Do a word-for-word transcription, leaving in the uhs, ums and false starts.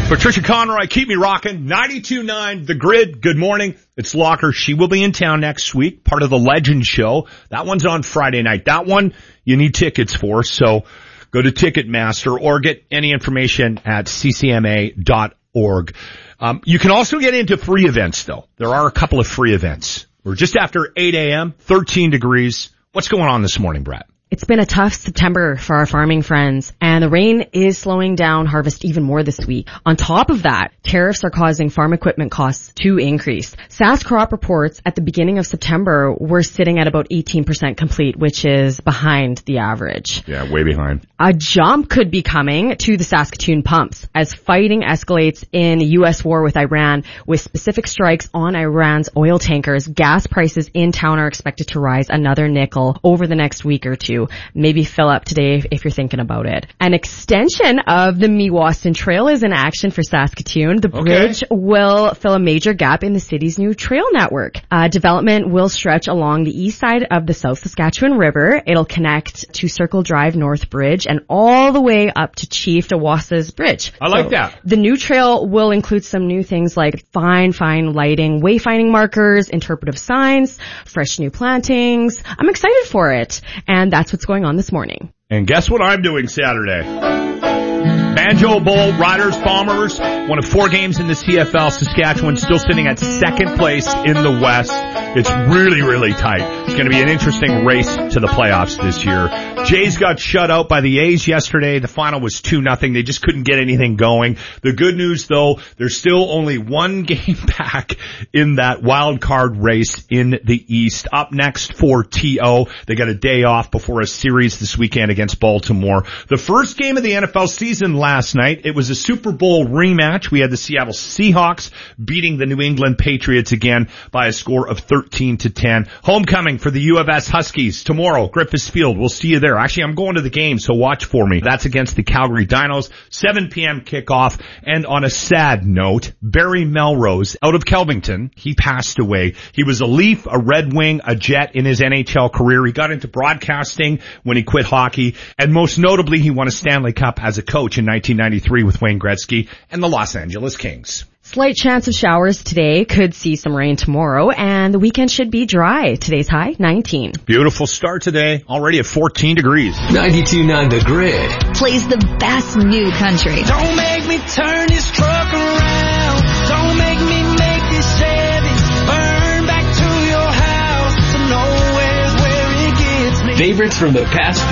Patricia Conroy, keep me rocking. ninety-two point nine The Grid. Good morning. It's Locker. She will be in town next week, part of the Legend Show. That one's on Friday night. That one you need tickets for, so go to Ticketmaster or get any information at c c m a dot org. Um, you can also get into free events, though. There are a couple of free events. We're just after eight a.m., thirteen degrees. What's going on this morning, Brett? It's been a tough September for our farming friends, and the rain is slowing down harvest even more this week. On top of that, tariffs are causing farm equipment costs to increase. Sask Crop reports at the beginning of September were sitting at about eighteen percent complete, which is behind the average. Yeah, way behind. A jump could be coming to the Saskatoon pumps as fighting escalates in U S war with Iran, with specific strikes on Iran's oil tankers. Gas prices in town are expected to rise another nickel over the next week or two. Maybe fill up today if you're thinking about it. An extension of the Meewaston Trail is in action for Saskatoon. The bridge okay. will fill a major gap in the city's new trail network. Uh, development will stretch along the east side of the South Saskatchewan River. It'll connect to Circle Drive North Bridge and all the way up to Chief Dawassa's Bridge. I like so that. The new trail will include some new things like fine, fine lighting, wayfinding markers, interpretive signs, fresh new plantings. I'm excited for it. And that's what's going on this morning. And guess what I'm doing Saturday? Banjo Bowl, Riders, Bombers, one of four games in the C F L. Saskatchewan still sitting at second place in the West. It's really, really tight. It's going to be an interesting race to the playoffs this year. Jays got shut out by the A's yesterday. The final was two nothing. They just couldn't get anything going. The good news, though, there's still only one game back in that wild card race in the East. Up next for T O. They got a day off before a series this weekend against Baltimore. The first game of the N F L season last night, it was a Super Bowl rematch. We had the Seattle Seahawks beating the New England Patriots again by a score of thirteen to ten. Homecoming for the U of S Huskies tomorrow, Griffiths Field. We'll see you there. Actually, I'm going to the game, so watch for me. That's against the Calgary Dinos. seven p.m. kickoff. And on a sad note, Barry Melrose out of Kelvington, he passed away. He was a Leaf, a Red Wing, a Jet in his N H L career. He got into broadcasting when he quit hockey, and most notably, he won a Stanley Cup as a coach in nineteen ninety-three with Wayne Gretzky and the Los Angeles Kings. Slight chance of showers today, could see some rain tomorrow, and the weekend should be dry. Today's high, nineteen. Beautiful start today, already at fourteen degrees. ninety-two point nine The Grid plays the best new country. Don't make me turn this truck around. Don't make me make this Chevy burn back to your house. So nowhere's where it gets me. Favorites from the past